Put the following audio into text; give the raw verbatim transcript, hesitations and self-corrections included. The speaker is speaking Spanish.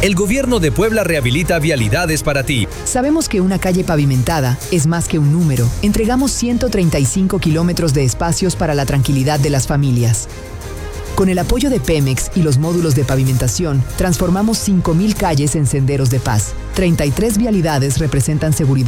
El gobierno de Puebla rehabilita vialidades para ti. Sabemos que una calle pavimentada es más que un número. Entregamos ciento treinta y cinco kilómetros de espacios para la tranquilidad de las familias. Con el apoyo de Pemex y los módulos de pavimentación, transformamos cinco mil calles en senderos de paz. treinta y tres vialidades representan seguridad